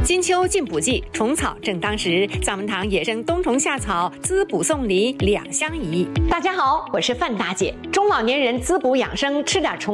金秋进补季，虫草正当时，藏文堂野生冬虫夏草滋补送礼2相宜。 大家好，我是范大姐。中老年人滋补养生，吃点虫